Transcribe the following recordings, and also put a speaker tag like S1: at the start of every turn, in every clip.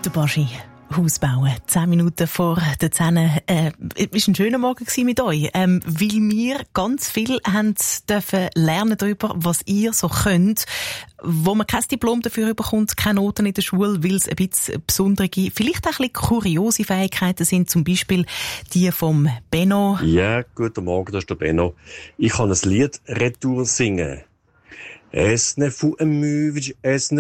S1: Der Baschi, Haus bauen, 10 Minuten vor der 10. Es war ein schöner Morgen mit euch, weil wir ganz viel dürfen lernen darüber, was ihr so könnt, wo man kein Diplom dafür bekommt, keine Noten in der Schule, weil es ein bisschen besondere, vielleicht auch ein bisschen kuriose Fähigkeiten sind, zum Beispiel die vom Benno.
S2: Ja, guten Morgen, das ist der Benno. Ich kann ein Lied retour singen. Es ne fu amüvig,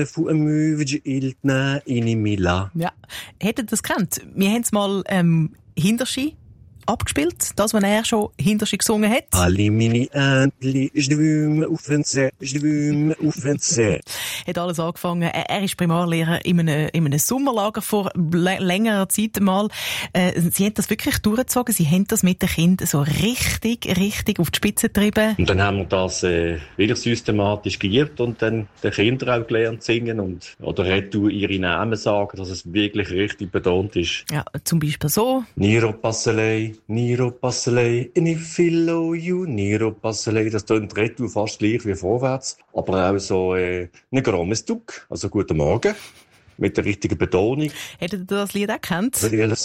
S2: iltna inimila.
S1: Ja, hättet ihr das gekannt? Wir haben es mal Hinterschi abgespielt, das, was er schon Hinterschi gesungen hat.
S2: Alle meine Entli, schwimmen auf den See, schwimmen auf den See.
S1: Hat alles angefangen. Er ist Primarlehrer in einem Sommerlager vor längerer Zeit mal. Sie haben das wirklich durchgezogen. Sie haben das mit den Kindern so richtig auf die Spitze getrieben.
S2: Und dann haben wir das wirklich systematisch geübt und dann den Kindern auch gelernt singen oder retour ihre Namen sagen, dass es wirklich richtig betont ist.
S1: Ja, zum Beispiel so.
S2: Niro Passelei, in Fillo you, Niro Passelei. Das klingt retour fast gleich wie vorwärts. Aber auch so ein grommes Duck, also guten Morgen, mit der richtigen Betonung.
S1: Hättet ihr das Lied auch gekannt?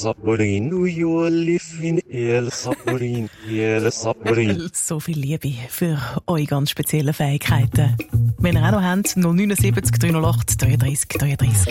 S1: So viel Liebe für eure ganz speziellen Fähigkeiten. Wenn ihr auch noch habt, 079 308 33 33.